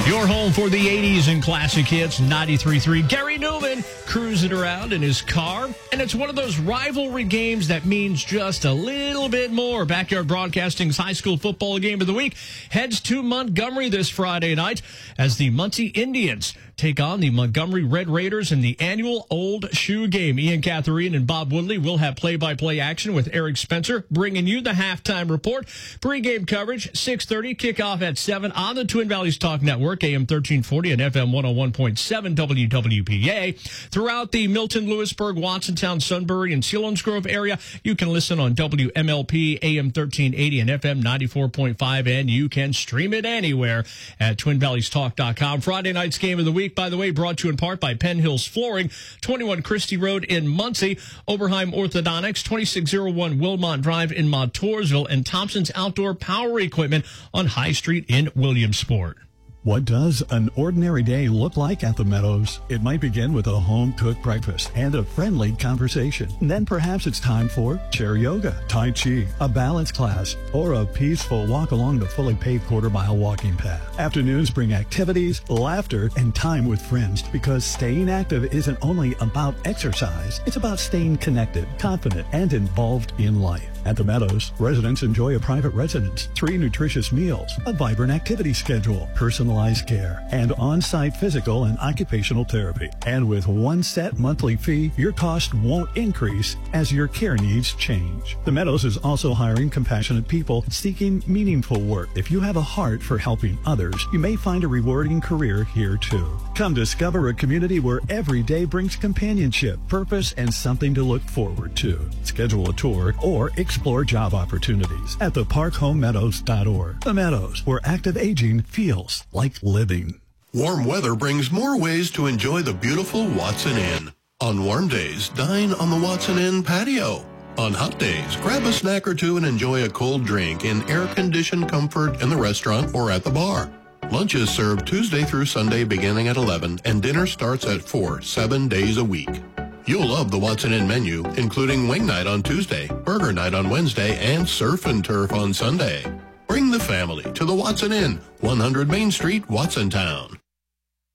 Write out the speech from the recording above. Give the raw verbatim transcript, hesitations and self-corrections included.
Your home for the eighties and classic hits, ninety-three point three. Gary Newman cruising around in his car. And it's one of those rivalry games that means just a little bit more. Backyard Broadcasting's high school football game of the week heads to Montgomery this Friday night as the Muncie Indians take on the Montgomery Red Raiders in the annual Old Shoe Game. Ian Catherine and Bob Woodley will have play-by-play action with Eric Spencer bringing you the halftime report. Pre-game coverage, six thirty, kickoff at seven on the Twin Valleys Talk Network, A M thirteen forty and F M one oh one point seven W W P A. Throughout the Milton, Lewisburg, Watsontown, Sunbury, and Selinsgrove area, you can listen on W M L P, A M thirteen eighty and F M ninety-four point five, and you can stream it anywhere at twin valleys talk dot com. Friday night's game of the week, by the way, brought to you in part by Penn Hills Flooring, twenty-one Christie Road in Muncie, Oberheim Orthodontics, twenty-six oh one Wilmont Drive in Montoursville, and Thompson's Outdoor Power Equipment on High Street in Williamsport. What does an ordinary day look like at the Meadows? It might begin with a home-cooked breakfast and a friendly conversation. Then perhaps it's time for chair yoga, tai chi, a balance class, or a peaceful walk along the fully paved quarter-mile walking path. Afternoons bring activities, laughter, and time with friends because staying active isn't only about exercise. It's about staying connected, confident, and involved in life. At the Meadows, residents enjoy a private residence, three nutritious meals, a vibrant activity schedule, personalized care, and on-site physical and occupational therapy. And with one set monthly fee, your cost won't increase as your care needs change. The Meadows is also hiring compassionate people seeking meaningful work. If you have a heart for helping others, you may find a rewarding career here too. Come discover a community where every day brings companionship, purpose, and something to look forward to. Schedule a tour or explore job opportunities at the park home meadows dot org. The Meadows, where active aging feels like living. Warm weather brings more ways to enjoy the beautiful Watson Inn. On warm days, dine on the Watson Inn patio. On hot days, grab a snack or two and enjoy a cold drink in air-conditioned comfort in the restaurant or at the bar. Lunch is served Tuesday through Sunday beginning at eleven, and dinner starts at four, seven days a week. You'll love the Watson Inn menu, including wing night on Tuesday, burger night on Wednesday, and surf and turf on Sunday. Bring the family to the Watson Inn, one hundred Main Street, Watsontown.